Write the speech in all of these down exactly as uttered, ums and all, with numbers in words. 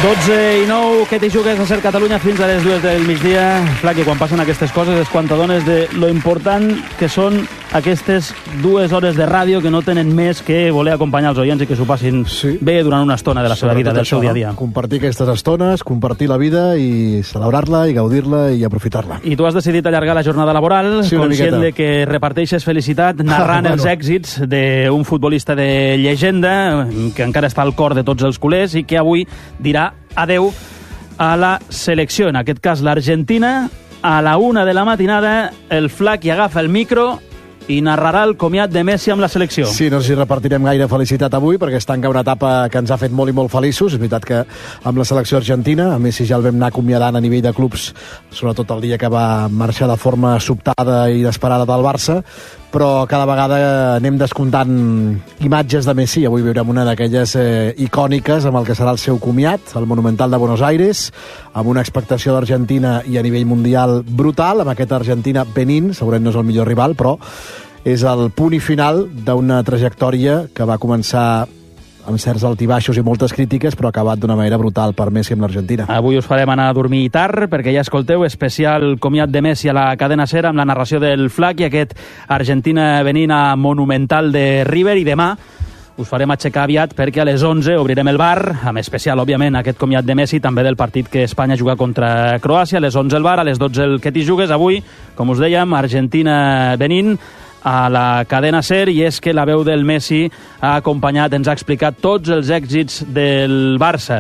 dotze i nou, que t'hi jugues a Ser Catalunya fins a les dues del migdia. Clar, que quan passen aquestes coses és quan t'adones de lo important que són aquestes dues hores de ràdio que no tenen més que voler acompanyar els oients i que s'ho passin sí. bé durant una estona de la seva vida, del seu dia a dia. Compartir aquestes estones, compartir la vida i celebrar-la i gaudir-la i aprofitar-la. I tu has decidit allargar la jornada laboral, sí, conscient de que reparteixes felicitat narrant ah, bueno. els èxits d'un futbolista de llegenda que encara està al cor de tots els culers i que avui dirà adeu a la selecció, en aquest cas l'Argentina. A la una de la matinada el Flac hi agafa el micro i narrarà el comiat de Messi amb la selecció. Sí, no sé si repartirem gaire felicitat avui perquè es tanca una etapa que ens ha fet molt i molt feliços. És veritat que amb la selecció argentina a Messi ja el vam anar acomiadant a nivell de clubs, sobretot el dia que va marxar de forma sobtada i inesperada del Barça, però cada vegada anem descomptant imatges de Messi. Avui veurem una d'aquelles eh, icòniques amb el que serà el seu comiat, el Monumental de Buenos Aires, amb una expectació d'Argentina i a nivell mundial brutal, amb aquest Argentina-Benín, segurament no és el millor rival, però és el punt i final d'una trajectòria que va començar amb certs altibaixos i moltes crítiques, però ha acabat d'una manera brutal per Messi amb l'Argentina. Avui us farem anar a dormir tard, perquè ja escolteu, especial comiat de Messi a la cadena SER amb la narració del Flac i aquest Argentina-Benín a Monumental de River, i demà us farem aixecar aviat perquè a les onze obrirem el bar, amb especial, òbviament, aquest comiat de Messi, també del partit que Espanya juga contra Croàcia. A les onze el bar, a les dotze el que t'hi jugues. Avui, com us dèiem, Argentina-Benín a la cadena SER, i és que la veu del Messi ha acompanyat, ens ha explicat tots els èxits del Barça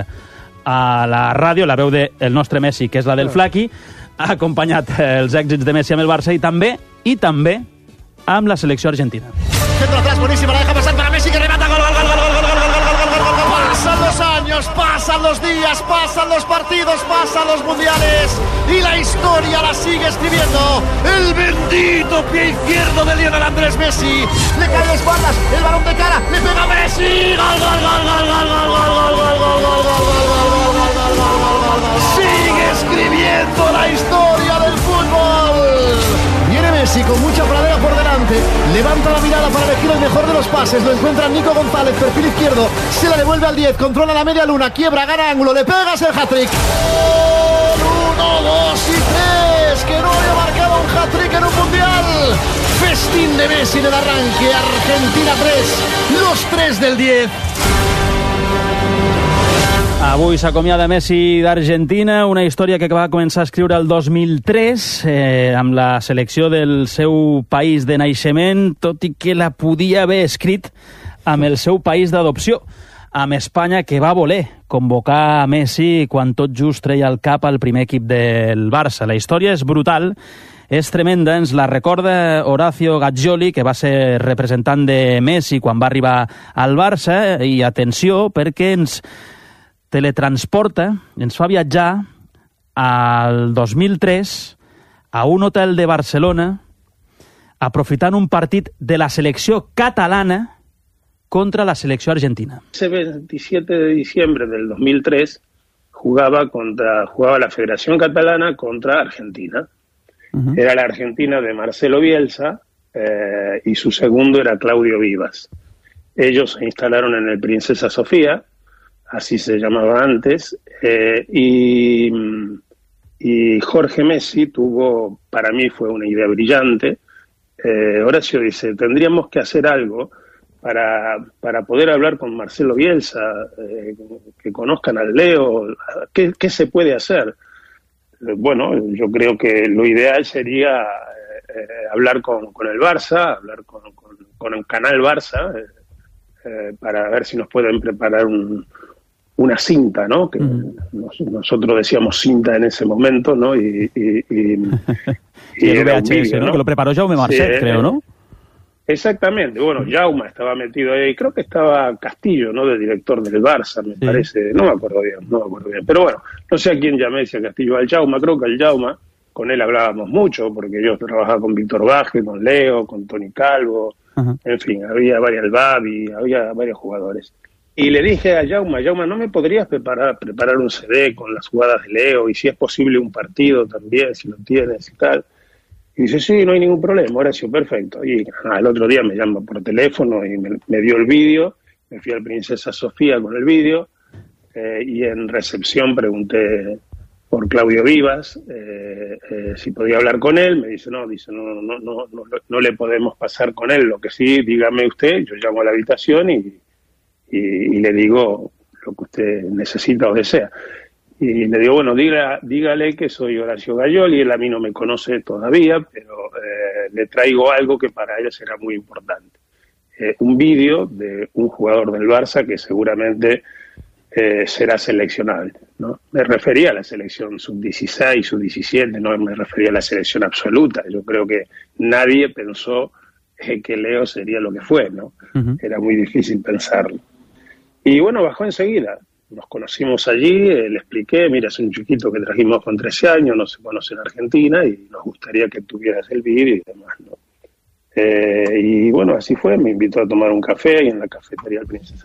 a la ràdio. La veu del nostre Messi, que és la del Flaqui, ha acompanyat els èxits de Messi amb el Barça i també, i també amb la selecció argentina. Centro atrás, buenísima, la deja pasar para Messi, que remata, gol, gol, gol, gol, gol, gol, gol, gol, gol, gol, gol, gol. Pasan los años, pasan los días, pasan los partidos, pasan los mundiales y la historia la sigue escribiendo el bendito pie izquierdo de Lionel Andrés Messi. Le cae de espaldas, el balón de cara, le pega Messi, gol, gol, gol, gol, gol, gol, gol, gol, gol, gol, gol, gol, gol. Sigue escribiendo la historia del fútbol. Viene Messi con mucha pradera por delante, levanta la mirada para elegir el mejor de los pases, lo encuentra Nico González, perfil izquierdo, se la devuelve al diez, controla la media luna, quiebra, gana ángulo, le pegas el hat-trick. uno, dos y tres, que no haya marcado un hat-trick en un mundial. Festín de Messi en el arranque, Argentina tres, los tres del diez. Avui s'acomiada Messi d'Argentina, una història que va començar a escriure el dos mil tres eh, amb la selecció del seu país de naixement, tot i que la podia haver escrit amb el seu país d'adopció, amb Espanya, que va voler convocar a Messi quan tot just treia el cap al primer equip del Barça. La història és brutal, és tremenda, ens la recorda Horacio Gaggioli, que va ser representant de Messi quan va arribar al Barça, i atenció, perquè ens teletransporta, ens fa viatjar al dos mil tres a un hotel de Barcelona, aprofitant un partit de la selecció catalana contra la selecció argentina. Ese veintisiete de diciembre del dos mil tres jugaba contra jugaba la Federación Catalana contra Argentina. Uh-huh. Era la Argentina de Marcelo Bielsa eh, y su segundo era Claudio Vivas. Ellos se instalaron en el Princesa Sofía, así se llamaba antes, eh, y, y Jorge Messi tuvo, para mí fue una idea brillante. Eh, Horacio dice, tendríamos que hacer algo para, para poder hablar con Marcelo Bielsa, eh, que conozcan al Leo, ¿qué, qué se puede hacer? Bueno, yo creo que lo ideal sería eh, hablar con, con el Barça, hablar con, con, con el canal Barça, eh, eh, para ver si nos pueden preparar un una cinta, ¿no? Que uh-huh. nos, nosotros decíamos cinta en ese momento, ¿no? Y, y, y, y el V H S, ¿no? ¿no? Que lo preparó Jaume Marcet, sí, creo, ¿no? Exactamente. Bueno, Jaume estaba metido ahí. Creo que estaba Castillo, ¿no? De director del Barça, me sí. parece. No me acuerdo bien, no me acuerdo bien. Pero bueno, no sé a quién llamé, si a Castillo o al Jaume. Creo que al Jaume, con él hablábamos mucho, porque yo trabajaba con Víctor Baje, con Leo, con Toni Calvo. Uh-huh. En fin, había varias, el Babi, había varios jugadores. Y le dije a Jaume, Jaume, ¿no me podrías preparar, preparar un C D con las jugadas de Leo? Y si es posible un partido también, si lo tienes y tal. Y dice, sí, no hay ningún problema, Horacio, perfecto. Y ah, el otro día me llama por teléfono y me, me dio el vídeo. Me fui al Princesa Sofía con el vídeo. eh, y en recepción pregunté por Claudio Vivas, eh, eh, si podía hablar con él. Me dice, no, dice, no, no, no, no, no le podemos pasar con él, lo que sí, dígame usted. Yo llamo a la habitación y, y, y le digo lo que usted necesita o desea. Y le digo, bueno, diga, dígale que soy Horacio Gayol, y él a mí no me conoce todavía, pero eh, le traigo algo que para él será muy importante. Eh, un vídeo de un jugador del Barça que seguramente eh, será seleccionable, ¿no? Me refería a la selección sub dieciséis, sub diecisiete, no me refería a la selección absoluta. Yo creo que nadie pensó eh, que Leo sería lo que fue, ¿no? Uh-huh. Era muy difícil pensarlo. Y bueno, bajó enseguida. Nos conocimos allí, eh, le expliqué, mira, es un chiquito que trajimos con trece años, no se conoce en Argentina y nos gustaría que tuvieras el vídeo y demás, ¿no? Eh, y bueno, así fue, me invitó a tomar un café ahí en la cafetería del Princesa